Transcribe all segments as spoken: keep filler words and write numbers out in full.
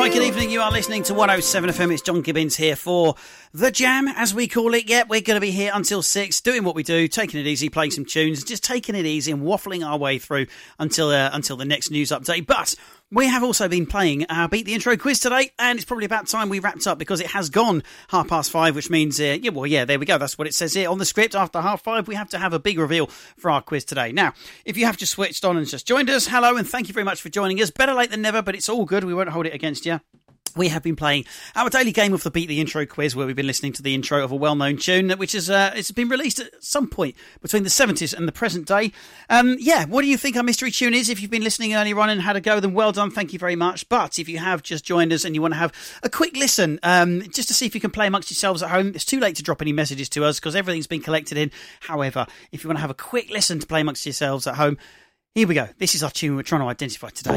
Right, good evening. You are listening to one oh seven F M. It's John Gibbons here for The Jam, as we call it. Yep, we're going to be here until six, doing what we do, taking it easy, playing some tunes, just taking it easy and waffling our way through until uh, until the next news update. But we have also been playing our Beat the Intro quiz today, and it's probably about time we wrapped up because it has gone half past five, which means, uh, yeah, well, yeah, there we go. That's what it says here on the script. After half five, we have to have a big reveal for our quiz today. Now, if you have just switched on and just joined us, hello, and thank you very much for joining us. Better late than never, but it's all good. We won't hold it against you. We have been playing our daily game of the Beat the Intro quiz, where we've been listening to the intro of a well-known tune, which has uh, it's been released at some point between the seventies and the present day. Um, yeah, what do you think our mystery tune is? If you've been listening earlier on and had a go, then well done, thank you very much. But if you have just joined us and you want to have a quick listen, um, just to see if you can play amongst yourselves at home, it's too late to drop any messages to us because everything's been collected in. However, if you want to have a quick listen to play amongst yourselves at home, here we go. This is our tune we're trying to identify today.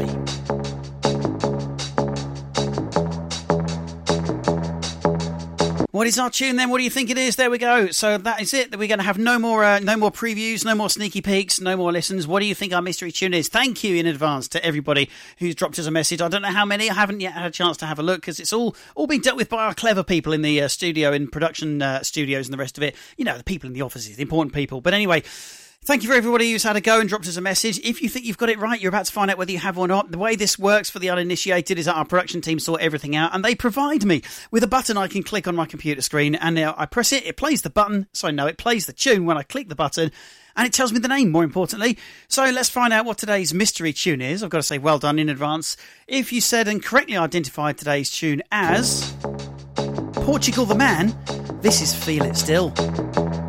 What is our tune then? What do you think it is? There we go. So that is it. We're going to have no more uh, no more previews, no more sneaky peeks, no more listens. What do you think our mystery tune is? Thank you in advance to everybody who's dropped us a message. I don't know how many. I haven't yet had a chance to have a look because it's all, all been dealt with by our clever people in the uh, studio, in production uh, studios and the rest of it. You know, the people in the offices, the important people. But anyway, thank you for everybody who's had a go and dropped us a message. If you think you've got it right, you're about to find out whether you have or not. The way this works for the uninitiated is that our production team sort everything out, and they provide me with a button I can click on my computer screen, and now I press it, it plays the button, so no, it plays the tune when I click the button, and it tells me the name, more importantly. So let's find out what today's mystery tune is. I've got to say well done in advance. If you said and correctly identified today's tune as Portugal the Man, this is Feel It Still.